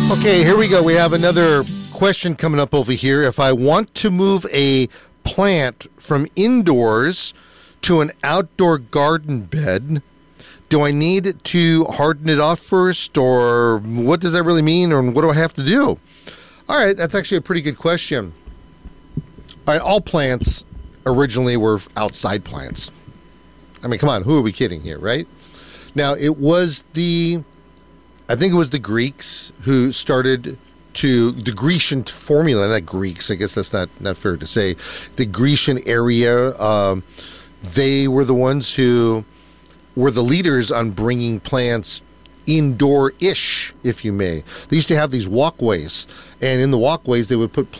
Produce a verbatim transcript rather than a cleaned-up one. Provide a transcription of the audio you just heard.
Okay, here we go. We have another question coming up over here. If I want to move a plant from indoors to an outdoor garden bed, do I need to harden it off first, or what does that really mean, or what do I have to do? All right, that's actually a pretty good question. All right, all plants originally were outside plants. I mean, come on, who are we kidding here, right? Now, it was the, I think it was the Greeks who started to, the Grecian formula, not Greeks, I guess that's not, not fair to say. The Grecian area, um, they were the ones who were the leaders on bringing plants indoor-ish, if you may. They used to have these walkways, and in the walkways they would put